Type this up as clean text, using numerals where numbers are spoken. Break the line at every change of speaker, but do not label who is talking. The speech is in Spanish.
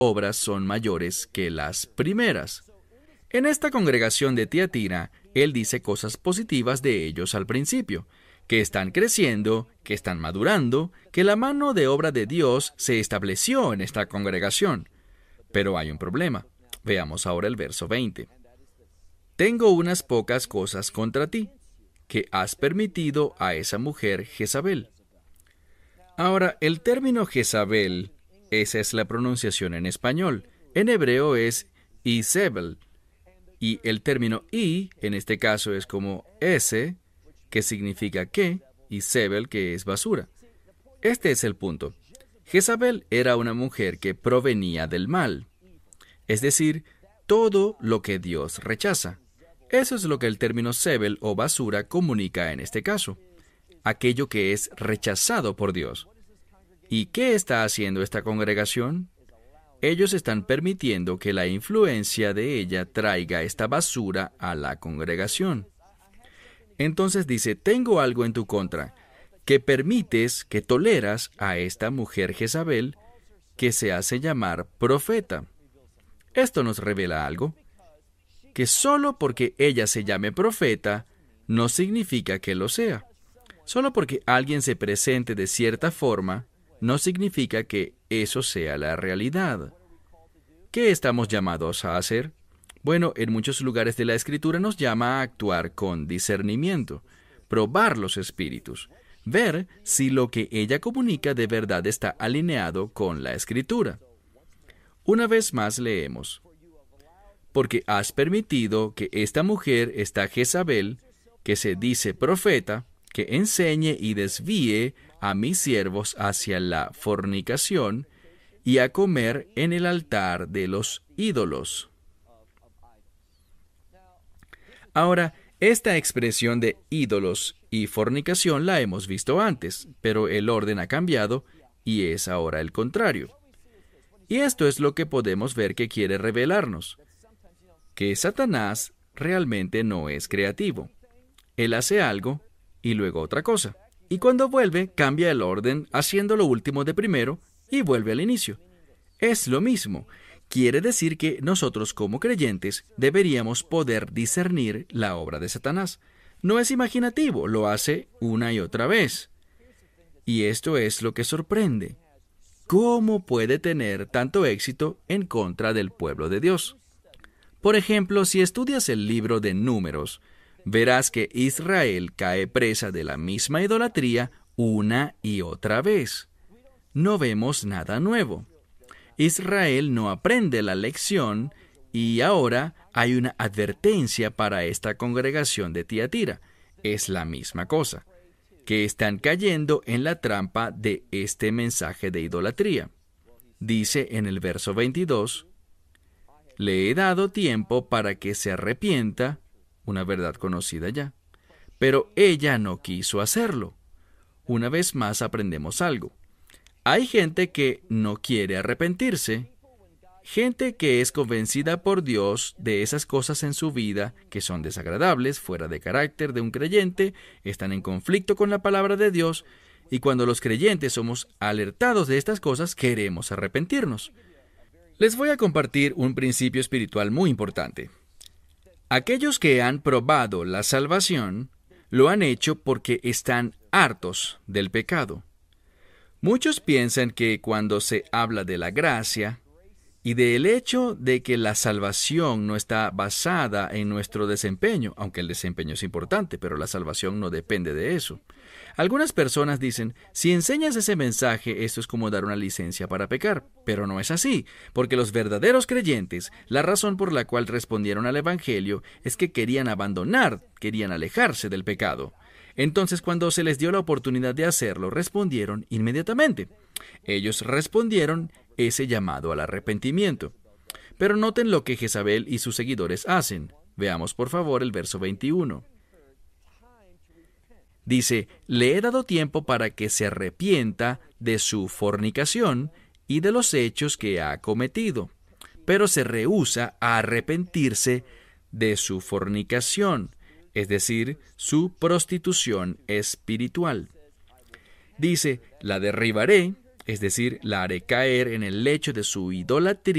obras son mayores que las primeras. En esta congregación de Tiatira, él dice cosas positivas de ellos al principio, que están creciendo, que están madurando, que la mano de obra de Dios se estableció en esta congregación. Pero hay un problema. Veamos ahora el verso 20. Tengo unas pocas cosas contra ti, que has permitido a esa mujer Jezabel. Ahora, el término Jezabel, esa es la pronunciación en español. En hebreo es Izebel. Y el término I, en este caso, es como S, que significa que, y Sebel, que es basura. Este es el punto. Jezabel era una mujer que provenía del mal. Es decir, todo lo que Dios rechaza. Eso es lo que el término Sebel o basura comunica en este caso. Aquello que es rechazado por Dios. ¿Y qué está haciendo esta congregación? Ellos están permitiendo que la influencia de ella traiga esta basura a la congregación. Entonces dice, tengo algo en tu contra, que permites, que toleras a esta mujer Jezabel, que se hace llamar profeta. Esto nos revela algo, que solo porque ella se llame profeta, no significa que lo sea. Solo porque alguien se presente de cierta forma, no significa que eso sea la realidad. ¿Qué estamos llamados a hacer? Bueno, en muchos lugares de la Escritura nos llama a actuar con discernimiento, probar los espíritus, ver si lo que ella comunica de verdad está alineado con la Escritura. Una vez más leemos, porque has permitido que esta mujer, esta Jezabel, que se dice profeta, que enseñe y desvíe a mis siervos hacia la fornicación y a comer en el altar de los ídolos. Ahora, esta expresión de ídolos y fornicación la hemos visto antes, pero el orden ha cambiado y es ahora el contrario. Y esto es lo que podemos ver que quiere revelarnos, que Satanás realmente no es creativo. Él hace algo y luego otra cosa. Y cuando vuelve, cambia el orden, haciendo lo último de primero y vuelve al inicio. Es lo mismo. Quiere decir que nosotros como creyentes deberíamos poder discernir la obra de Satanás. No es imaginativo, lo hace una y otra vez. Y esto es lo que sorprende. ¿Cómo puede tener tanto éxito en contra del pueblo de Dios? Por ejemplo, si estudias el libro de Números, verás que Israel cae presa de la misma idolatría una y otra vez. No vemos nada nuevo. Israel no aprende la lección y ahora hay una advertencia para esta congregación de Tiatira. Es la misma cosa, que están cayendo en la trampa de este mensaje de idolatría. Dice en el verso 22, le he dado tiempo para que se arrepienta, una verdad conocida ya, pero ella no quiso hacerlo. Una vez más aprendemos algo. Hay gente que no quiere arrepentirse, gente que es convencida por Dios de esas cosas en su vida que son desagradables, fuera de carácter de un creyente, están en conflicto con la palabra de Dios, y cuando los creyentes somos alertados de estas cosas, queremos arrepentirnos. Les voy a compartir un principio espiritual muy importante. Aquellos que han probado la salvación, lo han hecho porque están hartos del pecado. Muchos piensan que cuando se habla de la gracia y del hecho de que la salvación no está basada en nuestro desempeño, aunque el desempeño es importante, pero la salvación no depende de eso. Algunas personas dicen, si enseñas ese mensaje, esto es como dar una licencia para pecar, pero no es así, porque los verdaderos creyentes, la razón por la cual respondieron al Evangelio es que querían alejarse del pecado. Entonces, cuando se les dio la oportunidad de hacerlo, respondieron inmediatamente. Ellos respondieron ese llamado al arrepentimiento. Pero noten lo que Jezabel y sus seguidores hacen. Veamos, por favor, el verso 21. Dice, le he dado tiempo para que se arrepienta de su fornicación y de los hechos que ha cometido, pero se rehúsa a arrepentirse de su fornicación, es decir, su prostitución espiritual. Dice, la derribaré, es decir, la haré caer en el lecho de su idolatría